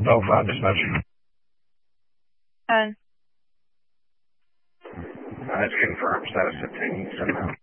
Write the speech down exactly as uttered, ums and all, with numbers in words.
Belfast dispatch. And That's confirmed. Status obtained. Seven out.